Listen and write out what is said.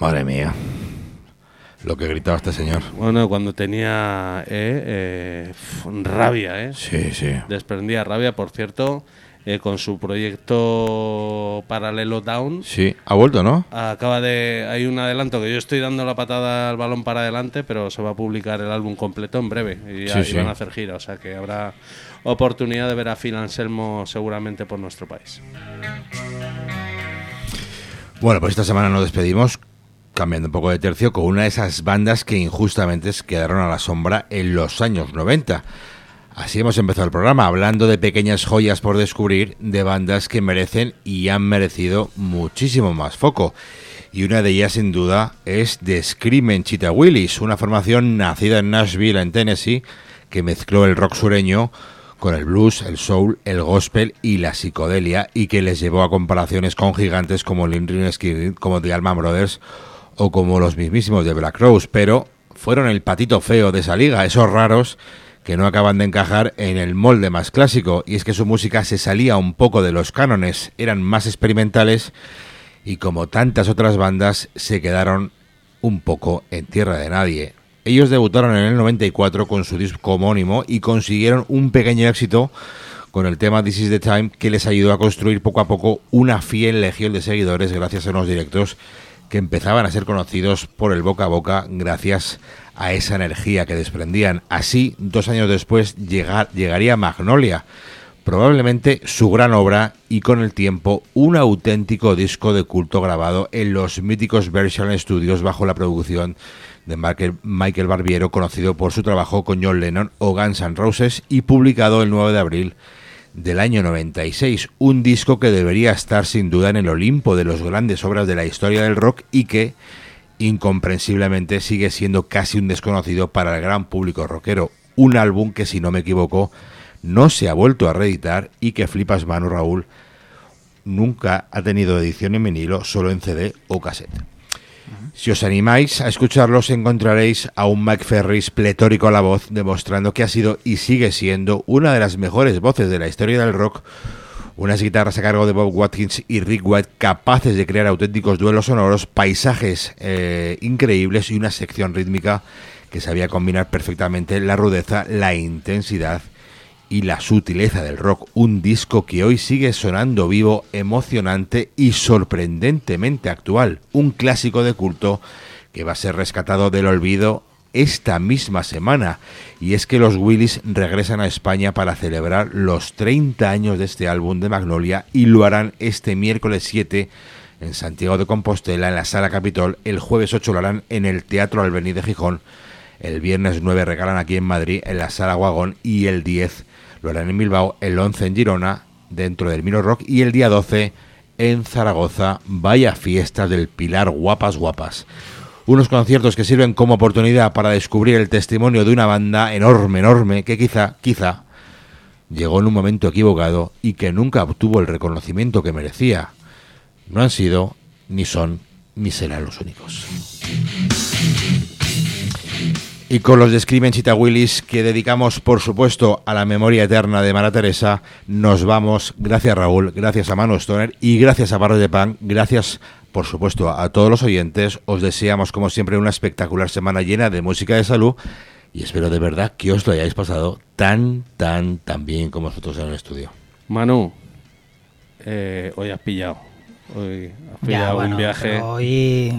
Madre mía. Lo que gritaba este señor. Bueno, cuando tenía rabia, Sí. desprendía rabia, por cierto, con su proyecto paralelo Down. Sí, ha vuelto, ¿no? Hay un adelanto que yo estoy dando la patada al balón para adelante, pero se va a publicar el álbum completo en breve y van a hacer gira, o sea que habrá oportunidad de ver a Phil Anselmo seguramente por nuestro país. Bueno, pues esta semana nos despedimos cambiando un poco de tercio con una de esas bandas que injustamente quedaron a la sombra en los años 90. Así hemos empezado el programa, hablando de pequeñas joyas por descubrir, de bandas que merecen y han merecido muchísimo más foco. Y una de ellas, sin duda, es The Screamin' Cheetah Willis, una formación nacida en Nashville, en Tennessee, que mezcló el rock sureño con el blues, el soul, el gospel y la psicodelia, y que les llevó a comparaciones con gigantes como Lynyrd Skynyrd, como The Allman Brothers o como los mismísimos de Black Rose, pero fueron el patito feo de esa liga, esos raros que no acaban de encajar en el molde más clásico, y es que su música se salía un poco de los cánones, eran más experimentales y como tantas otras bandas se quedaron un poco en tierra de nadie. Ellos debutaron en el 94 con su disco homónimo y consiguieron un pequeño éxito con el tema This Is The Time, que les ayudó a construir poco a poco una fiel legión de seguidores gracias a unos directos que empezaban a ser conocidos por el boca a boca gracias a esa energía que desprendían. Así, 2 años después llegaría Magnolia, probablemente su gran obra y con el tiempo un auténtico disco de culto grabado en los míticos Version Studios bajo la producción de Michael Barbiero, conocido por su trabajo con John Lennon o Guns N' Roses, y publicado el 9 de abril del año 96, un disco que debería estar sin duda en el Olimpo de las grandes obras de la historia del rock y que incomprensiblemente sigue siendo casi un desconocido para el gran público rockero. Un álbum que, si no me equivoco, no se ha vuelto a reeditar y que, flipas mano, Raúl, nunca ha tenido edición en vinilo, solo en CD o cassette. Si os animáis a escucharlos, encontraréis a un Mike Ferris pletórico a la voz, demostrando que ha sido y sigue siendo una de las mejores voces de la historia del rock, unas guitarras a cargo de Bob Watkins y Rick White capaces de crear auténticos duelos sonoros, paisajes increíbles y una sección rítmica que sabía combinar perfectamente la rudeza, la intensidad y la sutileza del rock. Un disco que hoy sigue sonando vivo, emocionante y sorprendentemente actual. Un clásico de culto que va a ser rescatado del olvido esta misma semana. Y es que los Willis regresan a España para celebrar los 30 años de este álbum de Magnolia, y lo harán este miércoles 7 en Santiago de Compostela, en la Sala Capitol. El jueves 8 lo harán en el Teatro Albéniz de Gijón. El viernes 9 regalan aquí en Madrid, en la Sala Guagón, y el 10 lo harán en Bilbao, el 11 en Girona, dentro del Miro Rock, y el día 12 en Zaragoza. Vaya fiestas del Pilar, guapas. Unos conciertos que sirven como oportunidad para descubrir el testimonio de una banda enorme, que quizá llegó en un momento equivocado y que nunca obtuvo el reconocimiento que merecía. No han sido, ni son, ni serán los únicos. Y con los de Screamin' Cheetah Willis, que dedicamos, por supuesto, a la memoria eterna de Mara Teresa, nos vamos. Gracias, Raúl, gracias a Manu Stoner y gracias a Barros de Pan. Gracias, por supuesto, a todos los oyentes. Os deseamos, como siempre, una espectacular semana llena de música de salud, y espero de verdad que os lo hayáis pasado tan bien como nosotros en el estudio. Manu, hoy has pillado. Hoy has pillado un viaje. Hoy